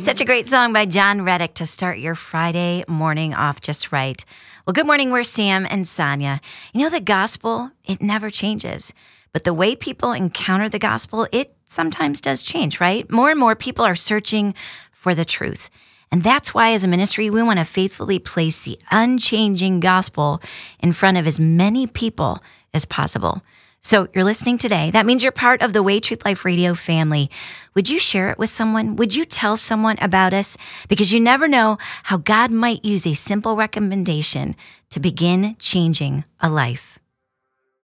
Such a great song by John Reddick to start your Friday morning off just right. Well, good morning. We're Sam and Sonia. You know, the gospel, it never changes. But the way people encounter the gospel, it sometimes does change, right? More and more people are searching for the truth. And that's why, as a ministry, we want to faithfully place the unchanging gospel in front of as many people as possible. So you're listening today. That means you're part of the Way Truth Life Radio family. Would you share it with someone? Would you tell someone about us? Because you never know how God might use a simple recommendation to begin changing a life.